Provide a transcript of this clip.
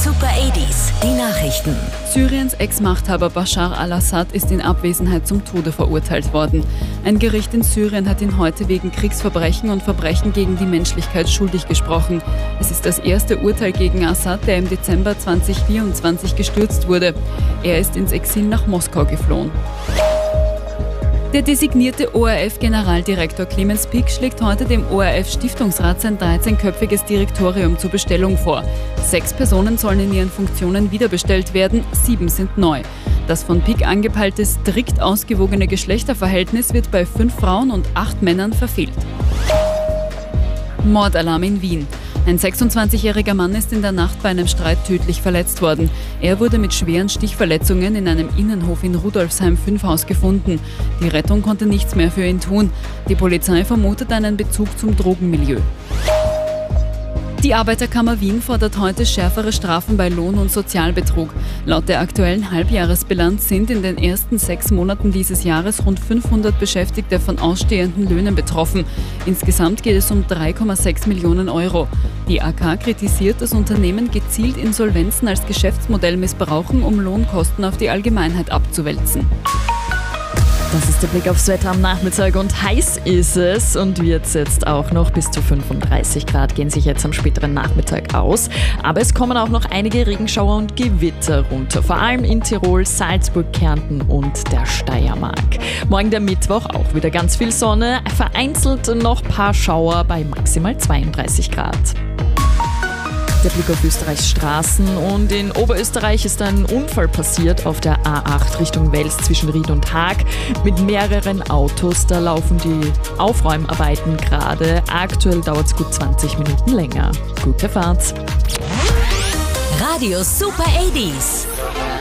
Super 80s, die Nachrichten. Syriens Ex-Machthaber Bashar al-Assad ist in Abwesenheit zum Tode verurteilt worden. Ein Gericht in Syrien hat ihn heute wegen Kriegsverbrechen und Verbrechen gegen die Menschlichkeit schuldig gesprochen. Es ist das erste Urteil gegen Assad, der im Dezember 2024 gestürzt wurde. Er ist ins Exil nach Moskau geflohen. Der designierte ORF-Generaldirektor Clemens Pick schlägt heute dem ORF-Stiftungsrat sein 13-köpfiges Direktorium zur Bestellung vor. 6 Personen sollen in ihren Funktionen wiederbestellt werden, 7 sind neu. Das von Pick angepeilte strikt ausgewogene Geschlechterverhältnis wird bei 5 Frauen und 8 Männern verfehlt. Mordalarm in Wien. Ein 26-jähriger Mann ist in der Nacht bei einem Streit tödlich verletzt worden. Er wurde mit schweren Stichverletzungen in einem Innenhof in Rudolfsheim 5 Haus gefunden. Die Rettung konnte nichts mehr für ihn tun. Die Polizei vermutet einen Bezug zum Drogenmilieu. Die Arbeiterkammer Wien fordert heute schärfere Strafen bei Lohn- und Sozialbetrug. Laut der aktuellen Halbjahresbilanz sind in den ersten 6 Monaten dieses Jahres rund 500 Beschäftigte von ausstehenden Löhnen betroffen. Insgesamt geht es um 3,6 Millionen Euro. Die AK kritisiert, dass Unternehmen gezielt Insolvenzen als Geschäftsmodell missbrauchen, um Lohnkosten auf die Allgemeinheit abzuwälzen. Das ist der Blick aufs Wetter am Nachmittag und heiß ist es und wird jetzt auch noch bis zu 35 Grad gehen sich jetzt am späteren Nachmittag aus. Aber es kommen auch noch einige Regenschauer und Gewitter runter, vor allem in Tirol, Salzburg, Kärnten und der Steiermark. Morgen der Mittwoch auch wieder ganz viel Sonne, vereinzelt noch ein paar Schauer bei maximal 32 Grad. Der Blick auf Österreichs Straßen und in Oberösterreich ist ein Unfall passiert auf der A8 Richtung Wels zwischen Ried und Haag mit mehreren Autos. Da laufen die Aufräumarbeiten gerade. Aktuell dauert es gut 20 Minuten länger. Gute Fahrt! Radio Super 80s.